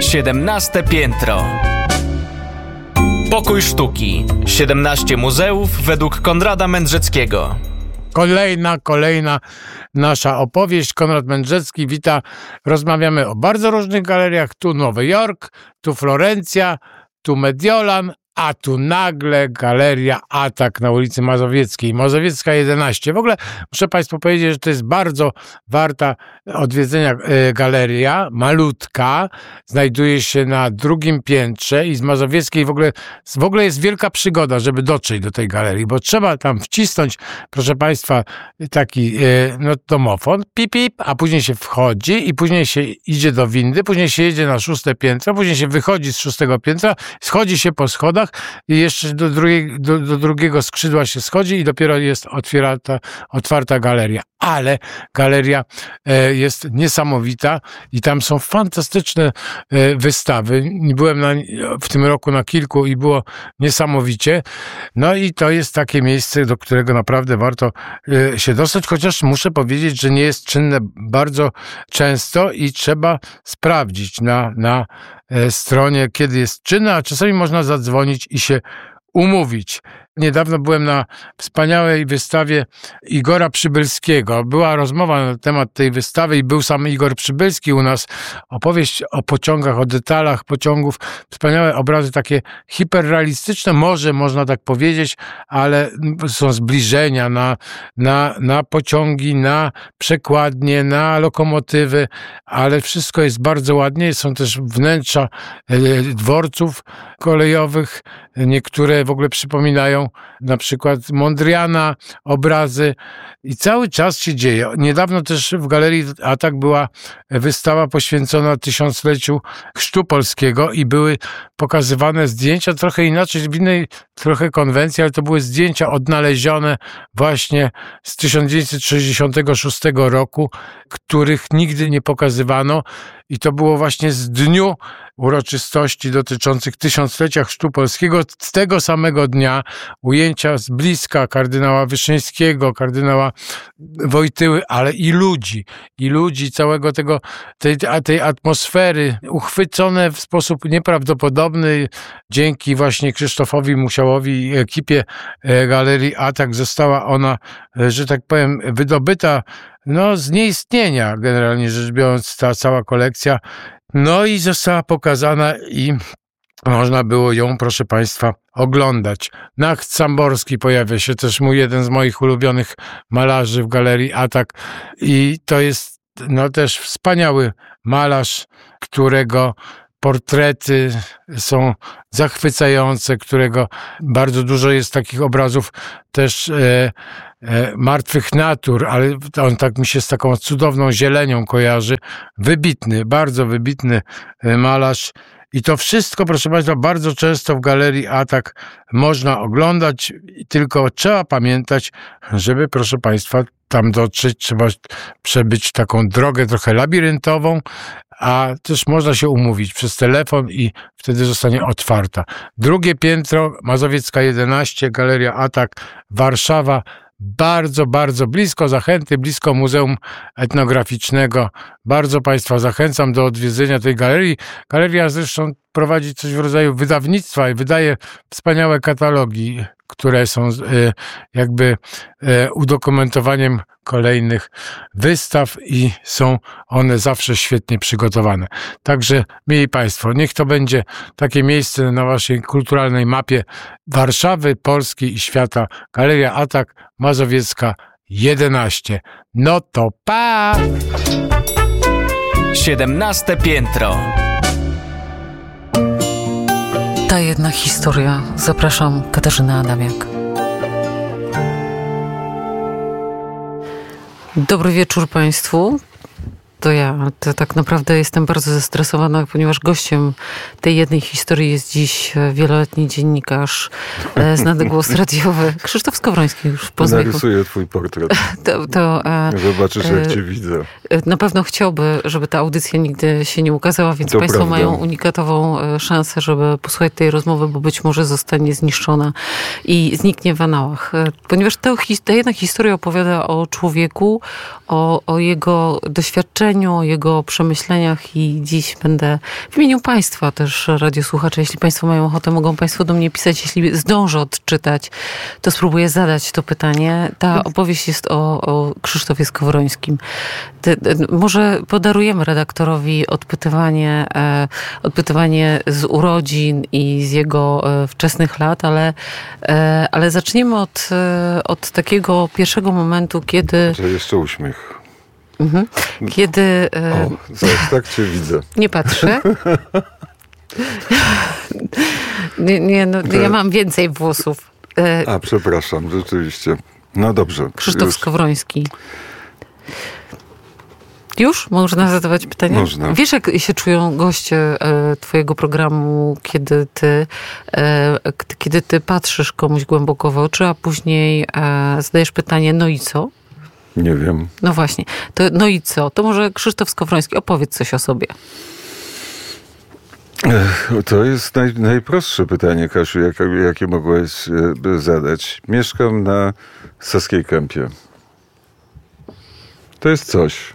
17 piętro. Pokój sztuki. 17 muzeów według Konrada Mędrzeckiego. Kolejna nasza opowieść. Konrad Mędrzecki wita. Rozmawiamy o bardzo różnych galeriach. Tu Nowy Jork, tu Florencja, tu Mediolan, a tu nagle Galeria Atak na ulicy Mazowieckiej. Mazowiecka 11. W ogóle muszę Państwu powiedzieć, że to jest bardzo warta odwiedzenia galeria. Malutka. Znajduje się na drugim piętrze i z Mazowieckiej w ogóle jest wielka przygoda, żeby dotrzeć do tej galerii, bo trzeba tam wcisnąć, proszę Państwa, taki domofon, pip, pip, a później się wchodzi i później się idzie do windy, później się jedzie na 6. piętro, później się wychodzi z 6. piętra, schodzi się po schodach i jeszcze do drugiego skrzydła się schodzi i dopiero jest otwarta galeria. Ale galeria jest niesamowita i tam są fantastyczne wystawy. Byłem w tym roku na kilku i było niesamowicie. No i to jest takie miejsce, do którego naprawdę warto się dostać, chociaż muszę powiedzieć, że nie jest czynne bardzo często i trzeba sprawdzić na stronie, kiedy jest czynne, a czasami można zadzwonić i się umówić. Niedawno byłem na wspaniałej wystawie Igora Przybylskiego. Była rozmowa na temat tej wystawy i był sam Igor Przybylski u nas. Opowieść o pociągach, o detalach pociągów. Wspaniałe obrazy, takie hiperrealistyczne, może można tak powiedzieć, ale są zbliżenia na pociągi, na przekładnie, na lokomotywy, ale wszystko jest bardzo ładnie. Są też wnętrza dworców kolejowych. Niektóre w ogóle przypominają na przykład Mondriana, obrazy i cały czas się dzieje. Niedawno też w Galerii Atak była wystawa poświęcona 1000-leciu chrztu polskiego i były pokazywane zdjęcia trochę inaczej, w innej trochę konwencji, ale to były zdjęcia odnalezione właśnie z 1966 roku, których nigdy nie pokazywano i to było właśnie z dniu uroczystości dotyczących 1000-lecia chrztu polskiego. Z tego samego dnia ujęcia z bliska kardynała Wyszyńskiego, kardynała Wojtyły, ale i ludzi, całego tej atmosfery, uchwycone w sposób nieprawdopodobny. Dzięki właśnie Krzysztofowi Musiałowi i ekipie Galerii Atak została ona, że tak powiem, wydobyta z nieistnienia, generalnie rzecz biorąc, ta cała kolekcja. No i została pokazana i można było ją, proszę Państwa, oglądać. Nacht Samborski pojawia się też jeden z moich ulubionych malarzy w Galerii Atak i to jest też wspaniały malarz, którego portrety są zachwycające, którego bardzo dużo jest takich obrazów też martwych natur, ale on tak mi się z taką cudowną zielenią kojarzy. Wybitny, bardzo wybitny malarz. I to wszystko, proszę Państwa, bardzo często w Galerii Atak można oglądać, tylko trzeba pamiętać, żeby, proszę Państwa, tam dotrzeć, trzeba przebyć taką drogę trochę labiryntową, a też można się umówić przez telefon i wtedy zostanie otwarta. Drugie piętro, Mazowiecka 11, Galeria Atak, Warszawa. Bardzo, bardzo blisko Zachęty, blisko Muzeum Etnograficznego. Bardzo Państwa zachęcam do odwiedzenia tej galerii. Galeria zresztą prowadzi coś w rodzaju wydawnictwa i wydaje wspaniałe katalogi, które są jakby udokumentowaniem kolejnych wystaw i są one zawsze świetnie przygotowane. Także, mieli Państwo, niech to będzie takie miejsce na Waszej kulturalnej mapie Warszawy, Polski i świata. Galeria Atak, Mazowiecka 11. No to pa! 17 piętro. Ta jedna historia. Zapraszam, Katarzyna Adamiak. Dobry wieczór Państwu. To ja tak naprawdę jestem bardzo zestresowana, ponieważ gościem tej jednej historii jest dziś wieloletni dziennikarz, znany głos radiowy Krzysztof Skowroński. Już narysuję twój portret. Zobaczysz, jak cię widzę. Na pewno chciałby, żeby ta audycja nigdy się nie ukazała, więc to Państwo mają unikatową szansę, żeby posłuchać tej rozmowy, bo być może zostanie zniszczona i zniknie w anałach. Ponieważ ta jedna historia opowiada o człowieku, o jego doświadczeniu doświadczeniu, o jego przemyśleniach i dziś będę w imieniu Państwa też radiosłuchacze. Jeśli Państwo mają ochotę, mogą Państwo do mnie pisać. Jeśli zdążę odczytać, to spróbuję zadać to pytanie. Ta opowieść jest o Krzysztofie Skowrońskim. Może podarujemy redaktorowi odpytywanie z urodzin i z jego wczesnych lat, ale zaczniemy od takiego pierwszego momentu, kiedy... To jeszcze uśmiech. Kiedy... Zaraz tak cię widzę. Nie patrzę. Ja mam więcej włosów. Przepraszam, rzeczywiście. No dobrze. Krzysztof Skowroński. Już? Można zadawać pytania? Można. Wiesz, jak się czują goście twojego programu, kiedy ty patrzysz komuś głęboko w oczy, a później zadajesz pytanie, no i co? Nie wiem. No właśnie. No i co? To może Krzysztof Skowroński, opowiedz coś o sobie. To jest najprostsze pytanie, Kasiu, jakie mogłeś zadać. Mieszkam na Saskiej Kępie. To jest coś.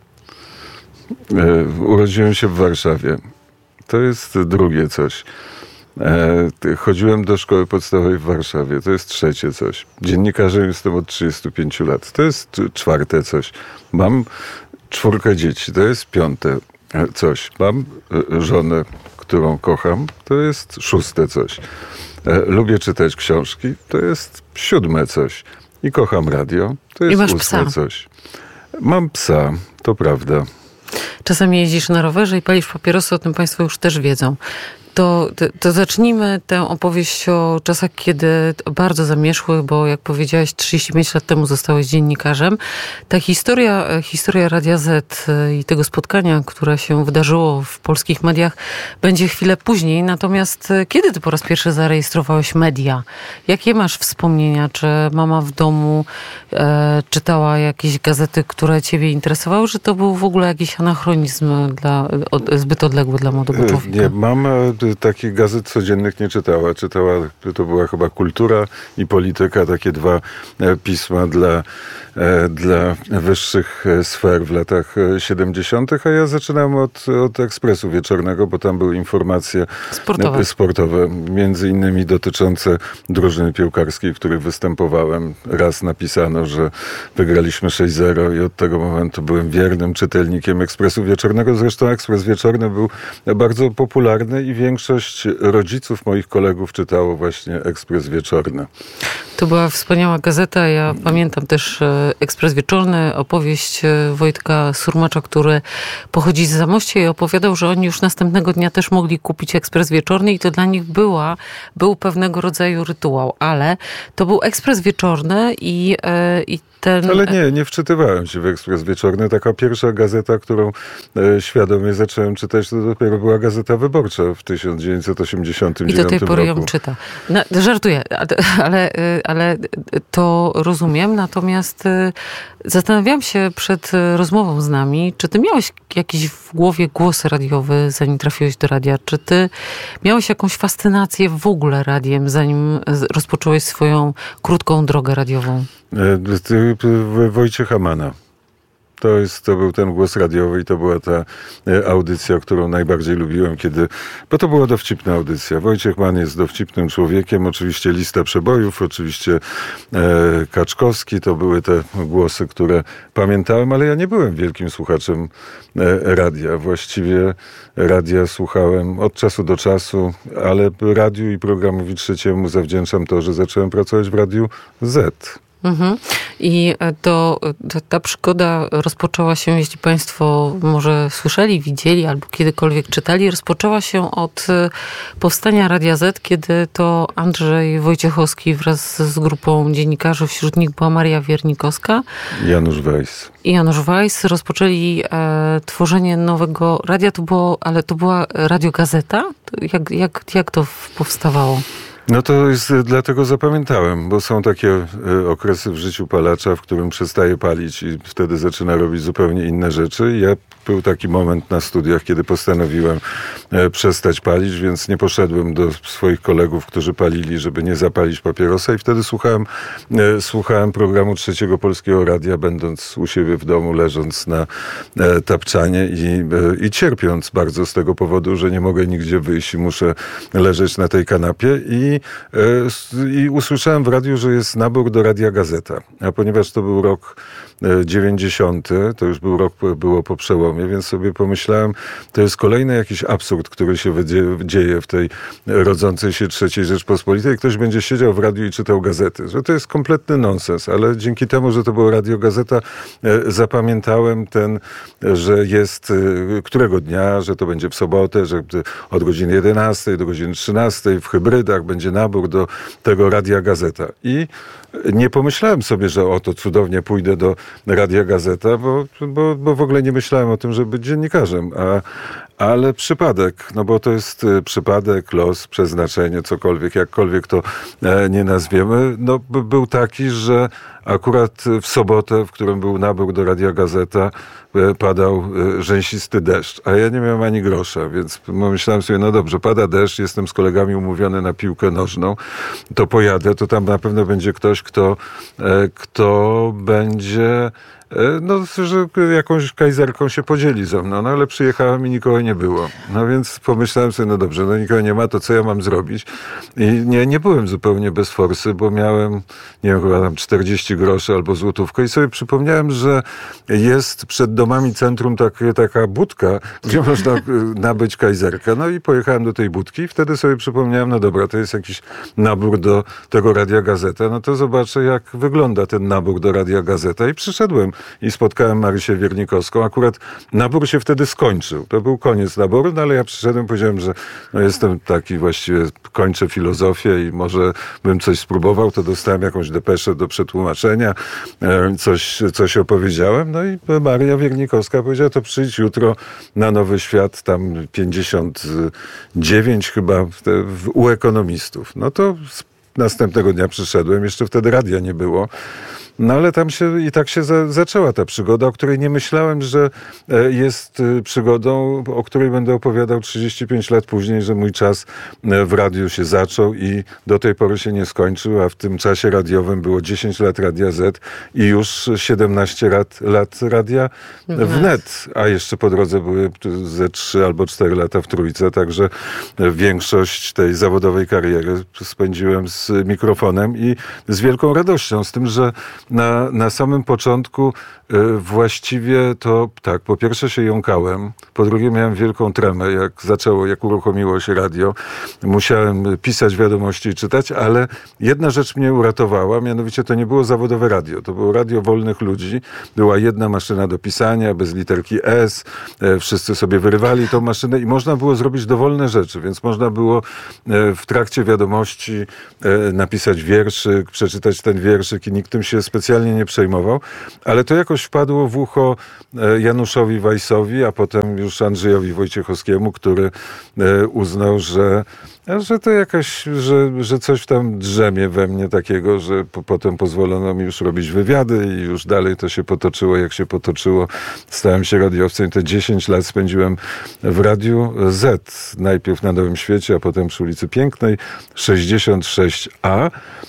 Urodziłem się w Warszawie. To jest drugie coś. Chodziłem do szkoły podstawowej w Warszawie. To jest trzecie coś. Dziennikarzem jestem od 35 lat. To jest czwarte coś. Mam 4 dzieci. To jest 5 coś. Mam żonę, którą kocham. To jest 6 coś. Lubię czytać książki. To jest 7 coś. I kocham radio. To jest 8 psa. coś. Mam psa. To prawda. Czasami jeździsz na rowerze i palisz papierosy, o tym Państwo już też wiedzą. To zacznijmy tę opowieść o czasach, kiedy bardzo zamierzchłych, bo jak powiedziałaś, 35 lat temu zostałeś dziennikarzem. Ta historia Radia Z i tego spotkania, które się wydarzyło w polskich mediach, będzie chwilę później. Natomiast kiedy ty po raz pierwszy zarejestrowałeś media? Jakie masz wspomnienia? Czy mama w domu czytała jakieś gazety, które ciebie interesowały? Czy to był w ogóle jakiś anachronizm zbyt odległy dla młodego człowieka? Nie, mama takich gazet codziennych nie czytała. To była chyba Kultura i Polityka, takie 2 pisma dla wyższych sfer w latach 70., a ja zaczynam od Ekspresu Wieczornego, bo tam były informacje sportowe, między innymi dotyczące drużyny piłkarskiej, w której występowałem. Raz napisano, że wygraliśmy 6-0 i od tego momentu byłem wiernym czytelnikiem Ekspresu Wieczornego. Zresztą Ekspres Wieczorny był bardzo popularny i większość rodziców moich kolegów czytało właśnie Ekspres Wieczorny. To była wspaniała gazeta. Ja pamiętam też Ekspres Wieczorny, opowieść Wojtka Surmacza, który pochodzi z Zamościa i opowiadał, że oni już następnego dnia też mogli kupić Ekspres Wieczorny i to dla nich był pewnego rodzaju rytuał, ale to był Ekspres Wieczorny i ten... Ale nie wczytywałem się w Ekspres Wieczorny. Taka pierwsza gazeta, którą świadomie zacząłem czytać, to dopiero była Gazeta Wyborcza w 1989 roku. I do tej pory ją czyta. Żartuję, ale to rozumiem. Natomiast zastanawiałam się przed rozmową z nami, czy ty miałeś jakiś w głowie głos radiowy, zanim trafiłeś do radia? Czy ty miałeś jakąś fascynację w ogóle radiem, zanim rozpocząłeś swoją krótką drogę radiową? Wojciecha Mana. To był ten głos radiowy i to była ta audycja, którą najbardziej lubiłem, bo to była dowcipna audycja. Wojciech Mann jest dowcipnym człowiekiem, oczywiście Lista Przebojów, oczywiście Kaczkowski, to były te głosy, które pamiętałem, ale ja nie byłem wielkim słuchaczem radia. Właściwie radia słuchałem od czasu do czasu, ale radiu i programowi trzeciemu zawdzięczam to, że zacząłem pracować w Radiu Z. I ta przygoda rozpoczęła się, jeśli Państwo może słyszeli, widzieli albo kiedykolwiek czytali, rozpoczęła się od powstania Radia Z, kiedy to Andrzej Wojciechowski wraz z grupą dziennikarzy, wśród nich była Maria Wiernikowska. Janusz Weiss. I Janusz Weiss rozpoczęli tworzenie nowego radia. To była radiogazeta? Jak to powstawało? No to jest, dlatego zapamiętałem, bo są takie okresy w życiu palacza, w którym przestaje palić i wtedy zaczyna robić zupełnie inne rzeczy. Ja był taki moment na studiach, kiedy postanowiłem przestać palić, więc nie poszedłem do swoich kolegów, którzy palili, żeby nie zapalić papierosa i wtedy słuchałem programu Trzeciego Polskiego Radia, będąc u siebie w domu, leżąc na tapczanie i cierpiąc bardzo z tego powodu, że nie mogę nigdzie wyjść i muszę leżeć na tej kanapie i usłyszałem w radiu, że jest nabór do Radia Gazeta. A ponieważ to był rok 90, to już było po przełomie, więc sobie pomyślałem, to jest kolejny jakiś absurd, który się dzieje w tej rodzącej się III Rzeczpospolitej. Ktoś będzie siedział w radiu i czytał gazety, że to jest kompletny nonsens, ale dzięki temu, że to było Radio Gazeta, zapamiętałem że jest którego dnia, że to będzie w sobotę, że od godziny 11 do godziny 13 w hybrydach będzie nabór do tego Radia Gazeta. I nie pomyślałem sobie, że to cudownie pójdę do Radia Gazeta, bo w ogóle nie myślałem o tym, żeby być dziennikarzem. Ale przypadek, no bo to jest przypadek, los, przeznaczenie, cokolwiek, jakkolwiek to nie nazwiemy, no był taki, że akurat w sobotę, w którym był nabór do Radia Gazeta, padał rzęsisty deszcz, a ja nie miałem ani grosza, więc myślałem sobie, no dobrze, pada deszcz, jestem z kolegami umówiony na piłkę nożną, to pojadę, to tam na pewno będzie ktoś, kto będzie że jakąś kajzerką się podzieli ze mną, no ale przyjechałem i nikogo nie było. No więc pomyślałem sobie, no dobrze, no nikogo nie ma, to co ja mam zrobić? I nie byłem zupełnie bez forsy, bo miałem, nie wiem, chyba tam 40 groszy albo złotówkę i sobie przypomniałem, że jest przed domami centrum taka budka, gdzie można nabyć kajzerkę. No i pojechałem do tej budki i wtedy sobie przypomniałem, no dobra, to jest jakiś nabór do tego Radia Gazeta, no to zobaczę, jak wygląda ten nabór do Radia Gazeta i przyszedłem i spotkałem Marysię Wiernikowską. Akurat nabór się wtedy skończył. To był koniec naboru, no ale ja przyszedłem, powiedziałem, że jestem taki właściwie, kończę filozofię i może bym coś spróbował, to dostałem jakąś depeszę do przetłumaczenia, coś opowiedziałem, no i Maria Wiernikowska powiedziała, to przyjdź jutro na Nowy Świat, tam 59 chyba u ekonomistów. No to następnego dnia przyszedłem, jeszcze wtedy radia nie było. No ale tak się zaczęła ta przygoda, o której nie myślałem, że jest przygodą, o której będę opowiadał 35 lat później, że mój czas w radiu się zaczął i do tej pory się nie skończył, a w tym czasie radiowym było 10 lat Radia Z i już 17 lat Radia Wnet, a jeszcze po drodze były ze 3 albo 4 lata w Trójce, także większość tej zawodowej kariery spędziłem z mikrofonem i z wielką radością, z tym, że na samym początku właściwie to tak, po pierwsze się jąkałem, po drugie miałem wielką tremę, jak uruchomiło się radio. Musiałem pisać wiadomości i czytać, ale jedna rzecz mnie uratowała, mianowicie to nie było zawodowe radio, to było radio wolnych ludzi. Była jedna maszyna do pisania, bez literki S, wszyscy sobie wyrywali tą maszynę i można było zrobić dowolne rzeczy, więc można było w trakcie wiadomości napisać wierszyk, przeczytać ten wierszyk i nikt tym się specjalnie nie przejmował, ale to jakoś wpadło w ucho Januszowi Weissowi, a potem już Andrzejowi Wojciechowskiemu, który uznał, że to jakaś, że coś tam drzemie we mnie takiego, że potem pozwolono mi już robić wywiady i już dalej to się potoczyło, jak się potoczyło. Stałem się radiowcem i te 10 lat spędziłem w Radiu Z. Najpierw na Nowym Świecie, a potem przy ulicy Pięknej 66A.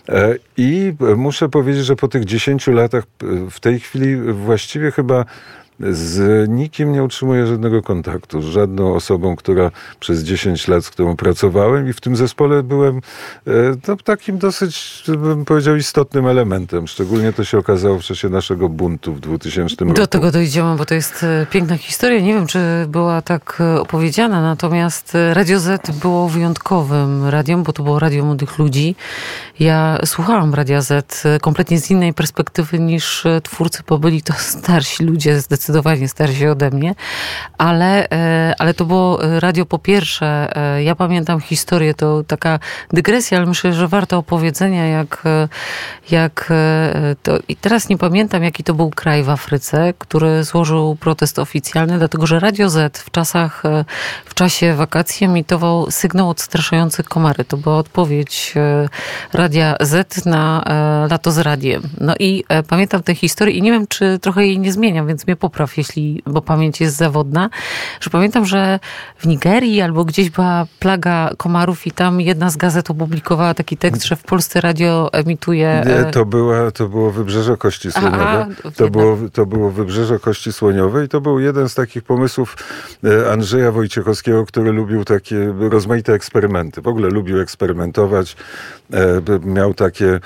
I muszę powiedzieć, że po tych 10 latach w tej chwili właściwie chyba z nikim nie utrzymuję żadnego kontaktu, z żadną osobą, która przez 10 lat, z którą pracowałem i w tym zespole byłem takim dosyć, bym powiedział, istotnym elementem. Szczególnie to się okazało w czasie naszego buntu w 2000 roku. Do tego dojdziemy, bo to jest piękna historia. Nie wiem, czy była tak opowiedziana, natomiast Radio Z było wyjątkowym radiem, bo to było radio młodych ludzi. Ja słuchałam Radia Z kompletnie z innej perspektywy niż twórcy, bo byli to starsi ludzie, zdecydowanie starsi ode mnie, ale to było radio po pierwsze. Ja pamiętam historię, to taka dygresja, ale myślę, że warto opowiedzenia, jak to, i teraz nie pamiętam, jaki to był kraj w Afryce, który złożył protest oficjalny, dlatego że Radio Z w czasie wakacji emitował sygnał odstraszający komary. To była odpowiedź Radia Z na Lato z radiem. No i pamiętam tę historię i nie wiem, czy trochę jej nie zmieniam, więc mnie popraw. popraw, bo pamięć jest zawodna, że pamiętam, że w Nigerii albo gdzieś była plaga komarów i tam jedna z gazet opublikowała taki tekst, że w Polsce radio emituje... Nie, to było Wybrzeże Kości Słoniowe. To było Wybrzeże Kości Słoniowe i to był jeden z takich pomysłów Andrzeja Wojciechowskiego, który lubił takie rozmaite eksperymenty. W ogóle lubił eksperymentować. Miał takie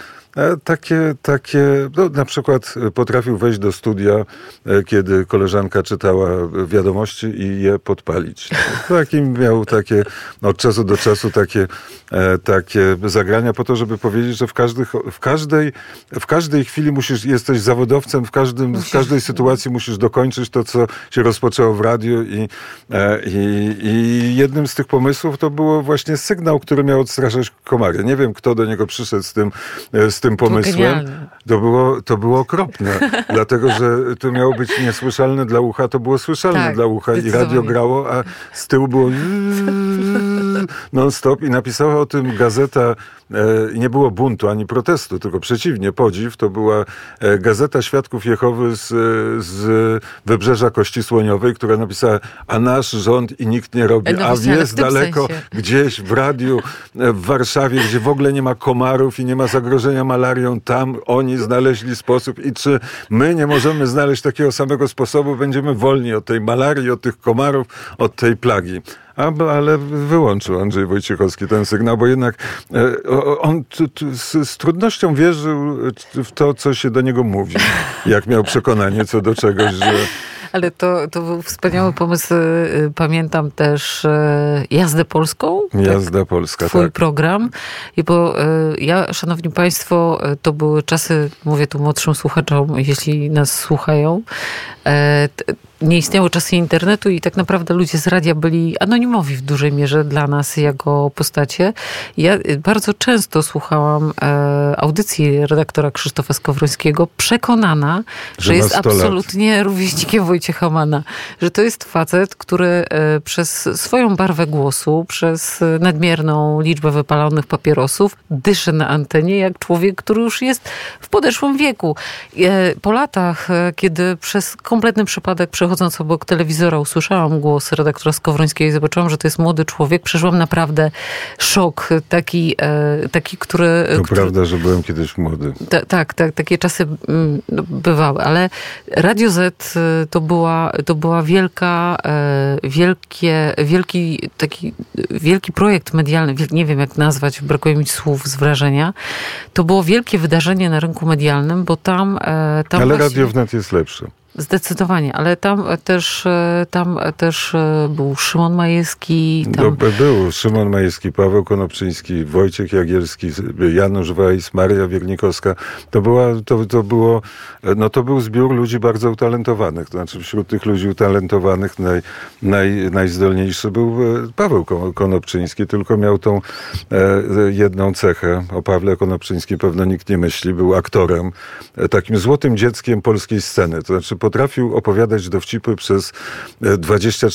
no, na przykład potrafił wejść do studia, kiedy koleżanka czytała wiadomości i je podpalić. Takim miał takie od czasu do czasu takie zagrania po to, żeby powiedzieć, że w każdej chwili jesteś zawodowcem, w każdej sytuacji musisz dokończyć to, co się rozpoczęło w radiu i jednym z tych pomysłów to było właśnie sygnał, który miał odstraszać komary. Nie wiem, kto do niego przyszedł z tym pomysłem. To było okropne, dlatego, że to miało być niesłyszalne dla ucha, to było słyszalne dla ucha i radio grało, a z tyłu było non-stop i napisała o tym gazeta, nie było buntu ani protestu, tylko przeciwnie, podziw, to była Gazeta Świadków Jehowy z Wybrzeża Kości Słoniowej, która napisała, a nasz rząd i nikt nie robi, a jest daleko gdzieś w radiu w Warszawie, gdzie w ogóle nie ma komarów i nie ma zagrożenia malarią, tam oni znaleźli sposób i czy my nie możemy znaleźć takiego samego sposobu, będziemy wolni od tej malarii, od tych komarów, od tej plagi. Ale wyłączył Andrzej Wojciechowski ten sygnał, bo jednak on z trudnością wierzył w to, co się do niego mówi. Jak miał przekonanie co do czegoś, że... Ale to był wspaniały pomysł. Pamiętam też Jazdę Polską. Jazda Polska, Twój program. I bo ja, szanowni państwo, to były czasy, mówię tu młodszym słuchaczom, jeśli nas słuchają, nie istniały czasy internetu i tak naprawdę ludzie z radia byli anonimowi w dużej mierze dla nas jako postacie. Ja bardzo często słuchałam audycji redaktora Krzysztofa Skowrońskiego, przekonana, że jest absolutnie rówieśnikiem Wojciecha Manna. Że to jest facet, który przez swoją barwę głosu, przez nadmierną liczbę wypalonych papierosów dyszy na antenie jak człowiek, który już jest w podeszłym wieku. Po latach, kiedy przez kompletny przypadek przechodząc obok telewizora usłyszałam głos redaktora Skowrońskiego i zobaczyłam, że to jest młody człowiek. Przeżyłam naprawdę szok, taki który... Prawda, że byłem kiedyś młody. Tak, takie czasy bywały, ale Radio Z to była wielki projekt medialny, nie wiem jak nazwać, brakuje mi słów z wrażenia. To było wielkie wydarzenie na rynku medialnym, bo tam ale właśnie... Radio Wnet jest lepsze. Zdecydowanie, ale tam też był Szymon Majewski. Był Szymon Majewski, Paweł Konopczyński, Wojciech Jagielski, Janusz Wajs, Maria Wiernikowska. To był zbiór ludzi bardzo utalentowanych. To znaczy wśród tych ludzi utalentowanych najzdolniejszy był Paweł Konopczyński, tylko miał tą jedną cechę. O Pawle Konopczyńskim pewno nikt nie myśli. Był aktorem, takim złotym dzieckiem polskiej sceny. To znaczy potrafił opowiadać dowcipy przez 24